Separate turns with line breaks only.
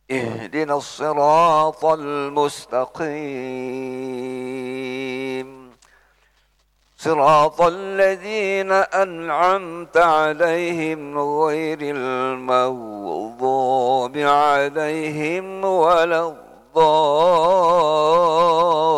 اهدنا الصراط المستقيم صراط الذين أنعمت عليهم غير المغضوب عليهم ولا الضالين.